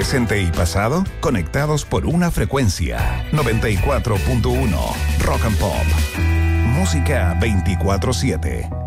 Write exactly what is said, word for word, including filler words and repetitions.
presente y pasado conectados por una frecuencia. noventa y cuatro punto uno Rock and Pop. Música veinticuatro siete.